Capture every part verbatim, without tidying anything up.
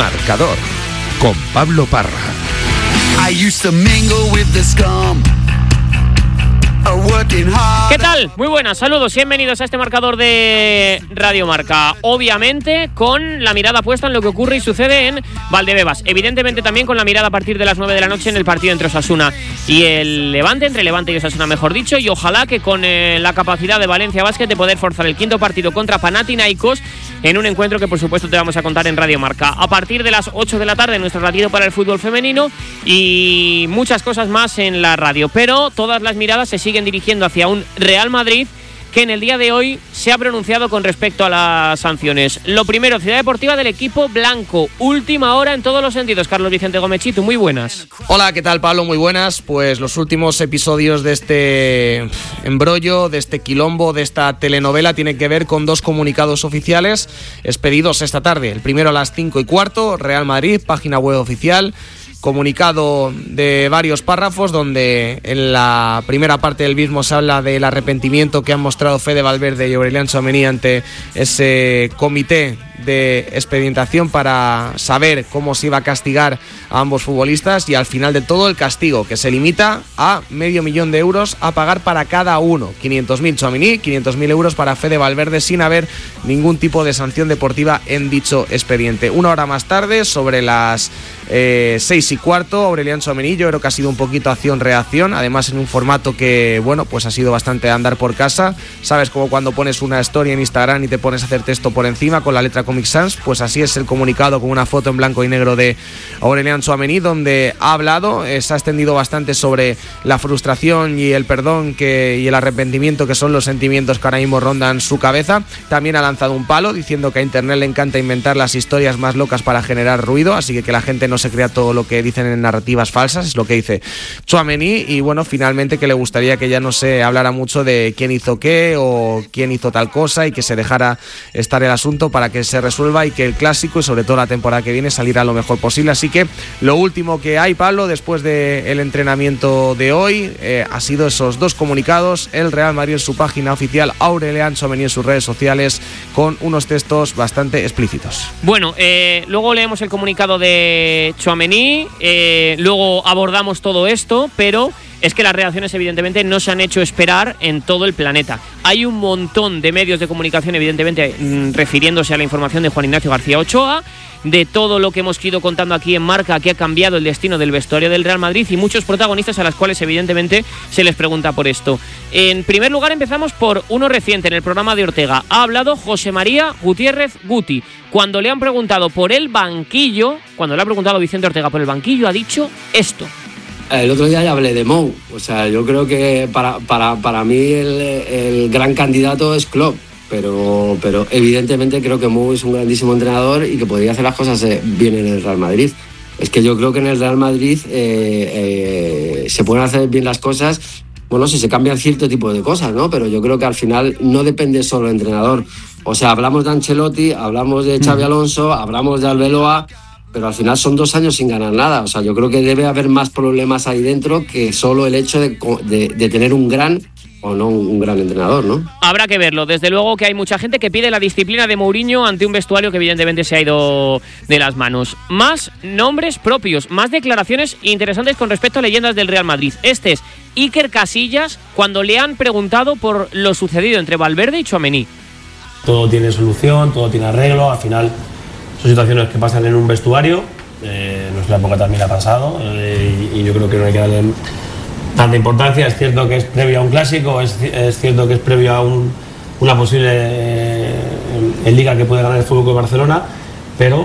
Marcador, con Pablo Parra. I used to mingle with the scum. ¿Qué tal? Muy buenas, saludos, bienvenidos a este marcador de Radio Marca. Obviamente con la mirada puesta en lo que ocurre y sucede en Valdebebas. Evidentemente también con la mirada a partir de las nueve de la noche en el partido entre Osasuna y el Levante, entre Levante y Osasuna mejor dicho. Y ojalá que con eh, la capacidad de Valencia Basket de poder forzar el quinto partido contra Panathinaikos en un encuentro que por supuesto te vamos a contar en Radio Marca. A partir de las ocho de la tarde nuestro ratito para el fútbol femenino y muchas cosas más en la radio. Pero todas las miradas se siguen dirigiendo hacia un Real Madrid que en el día de hoy se ha pronunciado con respecto a las sanciones. Lo primero, Ciudad Deportiva del equipo blanco. Última hora en todos los sentidos. Carlos Vicente Gómez-Chitu, muy buenas. Hola, ¿qué tal, Pablo? Muy buenas. Pues los últimos episodios de este embrollo, de este quilombo, de esta telenovela tienen que ver con dos comunicados oficiales expedidos esta tarde. El primero a las cinco y cuarto, Real Madrid, página web oficial. Comunicado de varios párrafos donde en la primera parte del mismo se habla del arrepentimiento que han mostrado Fede Valverde y Aurelian Tchouaméni ante ese comité de expedientación para saber cómo se iba a castigar a ambos futbolistas, y al final de todo el castigo que se limita a medio millón de euros a pagar para cada uno, quinientos mil Tchouaméni, quinientos mil euros para Fede Valverde, sin haber ningún tipo de sanción deportiva en dicho expediente. Una hora más tarde, sobre las eh, seis y cuarto, Aurelian Tchouaméni, yo creo que ha sido un poquito acción-reacción, además en un formato que, bueno, pues ha sido bastante andar por casa. Sabes, como cuando pones una story en Instagram y te pones a hacer texto por encima con la letra Comic Sans, pues así es el comunicado con una foto en blanco y negro de Aurelian Tchouaméni, donde ha hablado, eh, se ha extendido bastante sobre la frustración y el perdón que, y el arrepentimiento, que son los sentimientos que ahora mismo rondan su cabeza. También ha lanzado un palo diciendo que a internet le encanta inventar las historias más locas para generar ruido, así que que la gente no se crea todo lo que dicen en narrativas falsas, es lo que dice Tchouaméni. Y bueno, finalmente que le gustaría que ya no se hablara mucho de quién hizo qué o quién hizo tal cosa, y que se dejara estar el asunto para que se resuelva y que el clásico y sobre todo la temporada que viene saliera lo mejor posible. Así que lo último que hay, Pablo, después del entrenamiento de hoy eh, ha sido esos dos comunicados, el Real Madrid en su página oficial, Aurelian Tchouaméni en sus redes sociales, con unos textos bastante explícitos. Bueno, eh, luego leemos el comunicado de Tchouaméni, eh, luego abordamos todo esto, pero es que las reacciones evidentemente no se han hecho esperar en todo el planeta. Hay un montón de medios de comunicación, evidentemente mmm, refiriéndose a la información de Juan Ignacio García Ochoa, de todo lo que hemos ido contando aquí en Marca, que ha cambiado el destino del vestuario del Real Madrid, y muchos protagonistas a los cuales evidentemente se les pregunta por esto. En primer lugar, empezamos por uno reciente en el programa de Ortega. Ha hablado José María Gutiérrez Guti. Cuando le han preguntado por el banquillo, cuando le ha preguntado Vicente Ortega por el banquillo, ha dicho esto. El otro día ya hablé de Mou. O sea, yo creo que para, para, para mí el, el gran candidato es Klopp. Pero, pero evidentemente creo que Mou es un grandísimo entrenador y que podría hacer las cosas bien en el Real Madrid. Es que yo creo que en el Real Madrid eh, eh, se pueden hacer bien las cosas, bueno, si se cambian cierto tipo de cosas, ¿no? Pero yo creo que al final no depende solo del entrenador. O sea, hablamos de Ancelotti, hablamos de Xabi Alonso, hablamos de Arbeloa, pero al final son dos años sin ganar nada. O sea, yo creo que debe haber más problemas ahí dentro que solo el hecho de, de, de tener un gran o no un gran entrenador, ¿no? Habrá que verlo. Desde luego que hay mucha gente que pide la disciplina de Mourinho ante un vestuario que evidentemente se ha ido de las manos. Más nombres propios, más declaraciones interesantes con respecto a leyendas del Real Madrid. Este es Iker Casillas cuando le han preguntado por lo sucedido entre Valverde y Tchouaméni. Todo tiene solución, todo tiene arreglo. Al final son situaciones que pasan en un vestuario. Eh, en nuestra época también ha pasado eh, y, y yo creo que no hay que darle tanta importancia. Es cierto que es previo a un clásico, es, es cierto que es previo a un, una posible eh, en Liga que puede ganar el Fútbol Club Barcelona, pero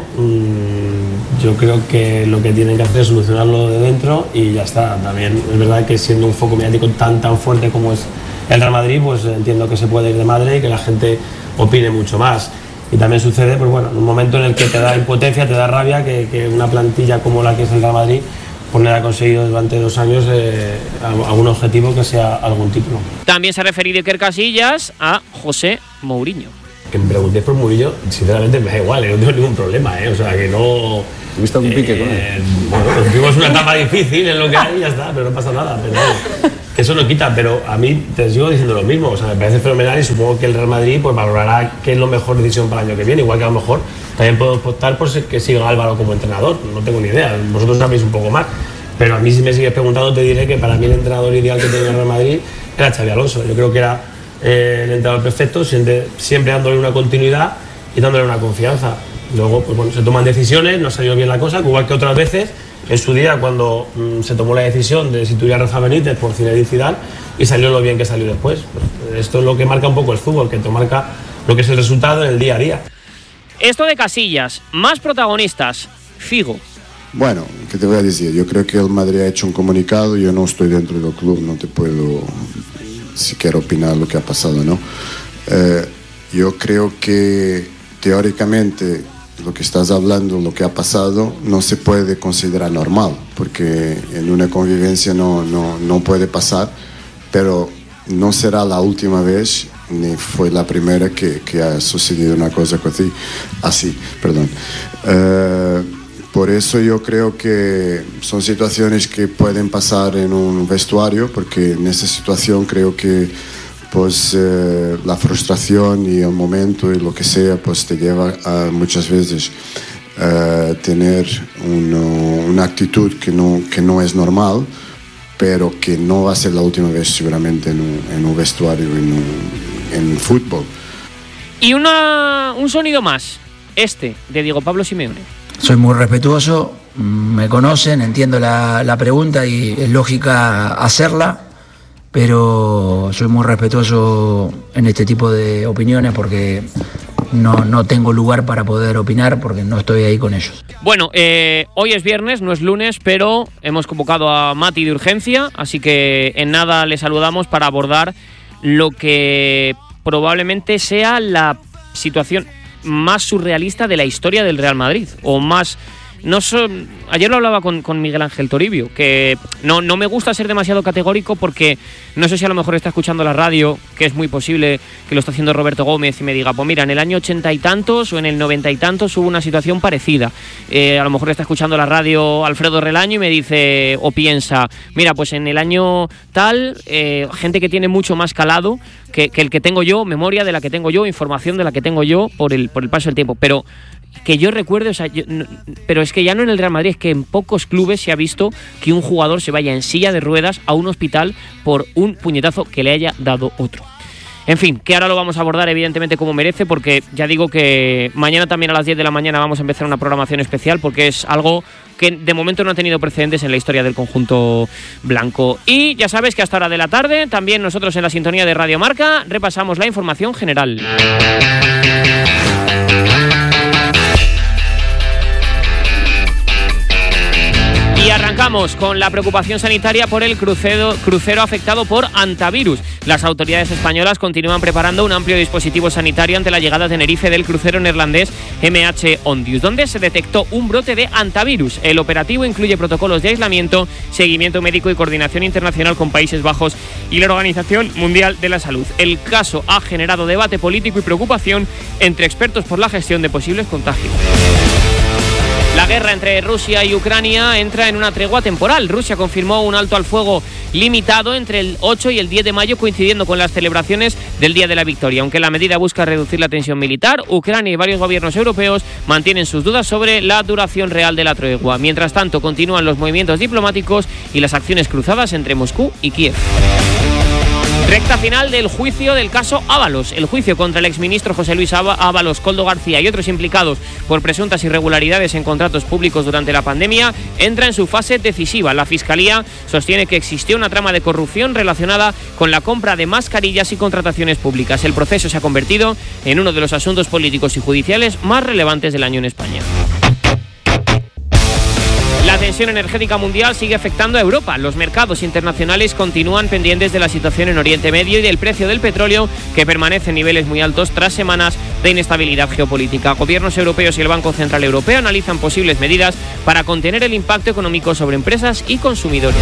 mmm, yo creo que lo que tienen que hacer es solucionarlo de dentro y ya está. También es verdad que siendo un foco mediático tan tan fuerte como es el Real Madrid, pues entiendo que se puede ir de madre y que la gente opine mucho más. Y también sucede, pues bueno, en un momento en el que te da impotencia, te da rabia que, que una plantilla como la que es el Real Madrid pues no haya conseguido durante dos años eh, algún objetivo que sea algún título. También se ha referido Iker Casillas a José Mourinho. Que me preguntéis por Mourinho, sinceramente me da igual, eh, no tengo ningún problema, eh, o sea que no... ¿Tuviste algún pique eh, con él? Bueno, pues tuvimos una etapa difícil en lo que hay y ya está, pero no pasa nada. Pero que eso no quita, pero a mí te sigo diciendo lo mismo, o sea, me parece fenomenal y supongo que el Real Madrid pues valorará qué es la mejor decisión para el año que viene, igual que a lo mejor También puedo optar por que siga Álvaro como entrenador, no tengo ni idea, vosotros sabéis un poco más. Pero a mí, si me sigues preguntando, te diré que para mí el entrenador ideal que tenía el Real Madrid era Xabi Alonso. Yo creo que era eh, el entrenador perfecto, siempre, siempre dándole una continuidad y dándole una confianza. Luego, pues bueno, se toman decisiones, no salió bien la cosa, igual que otras veces, en su día cuando mmm, se tomó la decisión de destituir a Rafa Benítez por Zinedine Zidane y salió lo bien que salió después. Pues esto es lo que marca un poco el fútbol, que te marca lo que es el resultado en el día a día. Esto de Casillas, más protagonistas, Figo. Bueno, ¿qué te voy a decir? Yo creo que el Madrid ha hecho un comunicado, yo no estoy dentro del club, no te puedo siquiera opinar lo que ha pasado, ¿no? Eh, yo creo que teóricamente lo que estás hablando, lo que ha pasado, no se puede considerar normal, porque en una convivencia no, no, no puede pasar, pero no será la última vez, ni fue la primera que, que ha sucedido una cosa así, así perdón. Eh, Por eso yo creo que son situaciones que pueden pasar en un vestuario, porque en esta situación creo que pues, eh, la frustración y el momento y lo que sea pues, te lleva a muchas veces a eh, tener uno, una actitud que no, que no es normal, pero que no va a ser la última vez seguramente en un, en un vestuario, en un, en fútbol. Y una, un sonido más, este, de Diego Pablo Simeone. Soy muy respetuoso, me conocen, entiendo la, la pregunta y es lógica hacerla, pero soy muy respetuoso en este tipo de opiniones porque no, no tengo lugar para poder opinar porque no estoy ahí con ellos. Bueno, eh, hoy es viernes, no es lunes, pero hemos convocado a Mati de urgencia, así que en nada le saludamos para abordar lo que probablemente sea la situación más surrealista de la historia del Real Madrid, o más... No son, ayer lo hablaba con, con Miguel Ángel Toribio, que no, no me gusta ser demasiado categórico porque no sé si a lo mejor está escuchando la radio, que es muy posible que lo está haciendo Roberto Gómez y me diga, pues mira, en el año ochenta y tantos o en el noventa y tantos hubo una situación parecida. Eh, a lo mejor está escuchando la radio Alfredo Relaño y me dice o piensa, mira, pues en el año tal, eh, gente que tiene mucho más calado que, que el que tengo yo, memoria de la que tengo yo, información de la que tengo yo por el, por el paso del tiempo, pero... que yo recuerde, o sea, yo, no, pero es que ya no en el Real Madrid, es que en pocos clubes se ha visto que un jugador se vaya en silla de ruedas a un hospital por un puñetazo que le haya dado otro. En fin, que ahora lo vamos a abordar evidentemente como merece, porque ya digo que mañana también a las diez de la mañana vamos a empezar una programación especial, porque es algo que de momento no ha tenido precedentes en la historia del conjunto blanco. Y ya sabes que hasta hora de la tarde, también nosotros en la sintonía de Radio Marca, repasamos la información general. Y arrancamos con la preocupación sanitaria por el crucero, crucero afectado por hantavirus. Las autoridades españolas continúan preparando un amplio dispositivo sanitario ante la llegada a Tenerife del crucero neerlandés M H Ondius, donde se detectó un brote de hantavirus. El operativo incluye protocolos de aislamiento, seguimiento médico y coordinación internacional con Países Bajos y la Organización Mundial de la Salud. El caso ha generado debate político y preocupación entre expertos por la gestión de posibles contagios. La guerra entre Rusia y Ucrania entra en una tregua temporal. Rusia confirmó un alto al fuego limitado entre el ocho y el diez de mayo, coincidiendo con las celebraciones del Día de la Victoria. Aunque la medida busca reducir la tensión militar, Ucrania y varios gobiernos europeos mantienen sus dudas sobre la duración real de la tregua. Mientras tanto, continúan los movimientos diplomáticos y las acciones cruzadas entre Moscú y Kiev. Recta final del juicio del caso Ábalos. El juicio contra el exministro José Luis Ábalos, Koldo García y otros implicados por presuntas irregularidades en contratos públicos durante la pandemia entra en su fase decisiva. La Fiscalía sostiene que existió una trama de corrupción relacionada con la compra de mascarillas y contrataciones públicas. El proceso se ha convertido en uno de los asuntos políticos y judiciales más relevantes del año en España. La tensión energética mundial sigue afectando a Europa. Los mercados internacionales continúan pendientes de la situación en Oriente Medio y del precio del petróleo, que permanece en niveles muy altos tras semanas de inestabilidad geopolítica. Gobiernos europeos y el Banco Central Europeo analizan posibles medidas para contener el impacto económico sobre empresas y consumidores.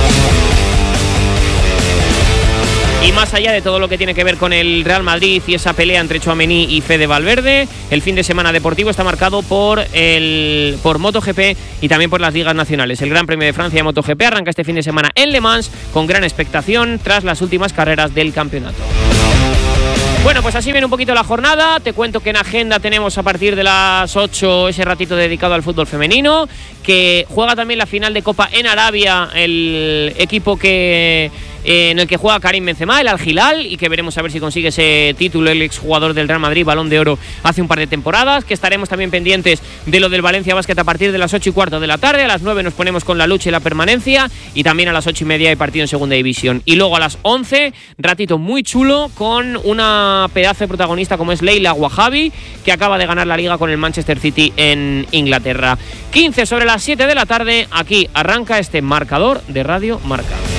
Y más allá de todo lo que tiene que ver con el Real Madrid y esa pelea entre Tchouaméni y Fede Valverde, el fin de semana deportivo está marcado por el por MotoGP y también por las ligas nacionales. El Gran Premio de Francia de MotoGP arranca este fin de semana en Le Mans con gran expectación tras las últimas carreras del campeonato. Bueno, pues así viene un poquito la jornada. Te cuento que en agenda tenemos a partir de las ocho ese ratito dedicado al fútbol femenino, que juega también la final de Copa en Arabia, el equipo que eh, en el que juega Karim Benzema, el Al Hilal, y que veremos a ver si consigue ese título el exjugador del Real Madrid, Balón de Oro, hace un par de temporadas. Que estaremos también pendientes de lo del Valencia Basket a partir de las ocho y cuarto de la tarde. A las nueve nos ponemos con la lucha y la permanencia, y también a las ocho y media hay partido en Segunda División. Y luego a las once, ratito muy chulo con una pedazo de protagonista como es Leila Wahabi, que acaba de ganar la Liga con el Manchester City en Inglaterra. quince sobre las siete de la tarde, aquí arranca este marcador de Radio Marca.